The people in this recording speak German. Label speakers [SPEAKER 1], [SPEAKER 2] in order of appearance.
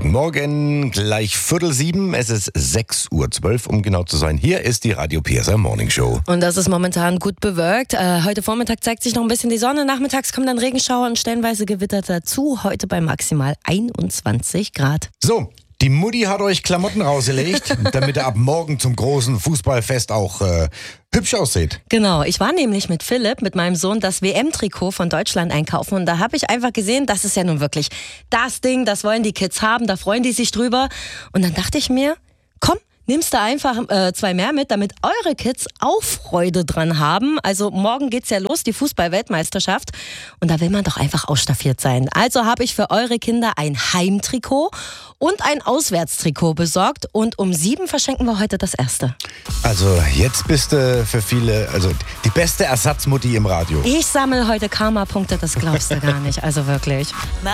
[SPEAKER 1] Guten Morgen, gleich 6:15. Es ist 6:12 Uhr, um genau zu sein. Hier ist die Radio PSR Morning Show.
[SPEAKER 2] Und das ist momentan gut bewölkt. Heute Vormittag zeigt sich noch ein bisschen die Sonne. Nachmittags kommen dann Regenschauer und stellenweise Gewitter dazu. Heute bei maximal 21 Grad.
[SPEAKER 1] So, die Mutti hat euch Klamotten rausgelegt, damit ihr ab morgen zum großen Fußballfest auch hübsch aussieht.
[SPEAKER 2] Genau, ich war nämlich mit Philipp, mit meinem Sohn, das WM-Trikot von Deutschland einkaufen. Und da habe ich einfach gesehen, das ist ja nun wirklich das Ding, das wollen die Kids haben, da freuen die sich drüber. Und dann dachte ich mir, komm, nimmst du einfach 2 mehr mit, damit eure Kids auch Freude dran haben. Also morgen geht's ja los, die Fußball-Weltmeisterschaft. Und da will man doch einfach ausstaffiert sein. Also habe ich für eure Kinder ein Heimtrikot und ein Auswärtstrikot besorgt. Und um 7 verschenken wir heute das erste.
[SPEAKER 1] Also jetzt bist du für viele, also die beste Ersatzmutti im Radio.
[SPEAKER 2] Ich sammle heute Karma-Punkte, das glaubst du gar nicht. Also wirklich.